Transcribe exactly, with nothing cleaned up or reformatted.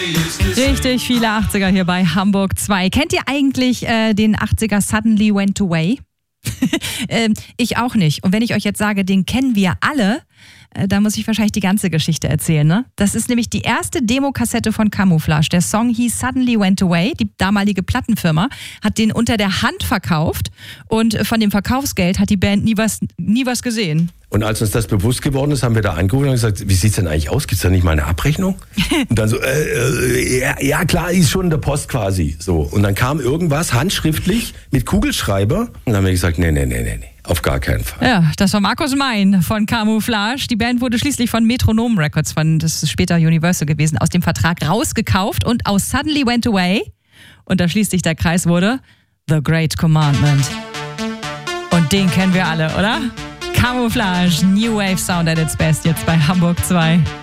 Richtig viele achtziger hier bei Hamburg zwei. Kennt ihr eigentlich äh, den achtziger Suddenly Went Away? ähm, ich auch nicht. Und wenn ich euch jetzt sage, den kennen wir alle, äh, da muss ich wahrscheinlich die ganze Geschichte erzählen. Ne? Das ist nämlich die erste Demokassette von Camouflage. Der Song hieß Suddenly Went Away. Die damalige Plattenfirma hat den unter der Hand verkauft und von dem Verkaufsgeld hat die Band nie was, nie was gesehen. Und als uns das bewusst geworden ist, haben wir da angerufen und gesagt, wie sieht's denn eigentlich aus? Gibt's da nicht mal eine Abrechnung? Und dann so, äh, äh, ja, ja klar, ist schon in der Post quasi. So. Und dann kam irgendwas handschriftlich mit Kugelschreiber und dann haben wir gesagt, nee, nee, nee, nee, nee, auf gar keinen Fall. Ja, das war Markus Mein von Camouflage. Die Band wurde schließlich von Metronom Records, von, das ist später Universal gewesen, aus dem Vertrag rausgekauft und aus Suddenly Went Away, und da schließt sich der Kreis, wurde The Great Commandment. Und den kennen wir alle, oder? Camouflage, New Wave Sound at its best, jetzt bei Hamburg zwei.